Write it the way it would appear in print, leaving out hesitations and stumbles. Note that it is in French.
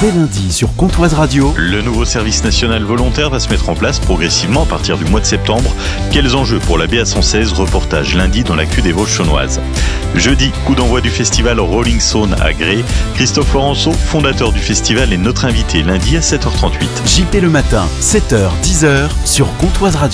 Dès lundi sur Comtoise Radio, le nouveau service national volontaire va se mettre en place progressivement à partir du mois de septembre. Quels enjeux pour la BA116? Reportage lundi dans l'actu des Vosges chaunoises. Jeudi, coup d'envoi du festival Rolling Stone à Gré. Christophe Laurenceau, fondateur du festival, est notre invité lundi à 7h38. JP le matin, 7h, 10h sur Comtoise Radio.